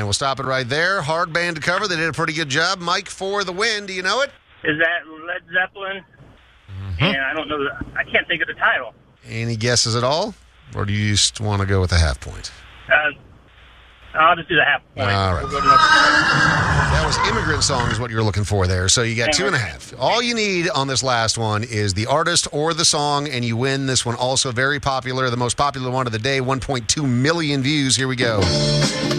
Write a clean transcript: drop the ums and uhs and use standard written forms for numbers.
We'll stop it right there. Hard band to cover. They did a pretty good job. Mike for the win. Do you know it? Is that Led Zeppelin? And I don't know. I can't think of the title. Any guesses at all? Or do you just want to go with a half point? I'll just do the half point. All right. We'll That was Immigrant Song is what you were looking for there. So you got 2.5. All you need on this last one is the artist or the song, and you win. This one also very popular, the most popular one of the day, 1.2 million views. Here we go.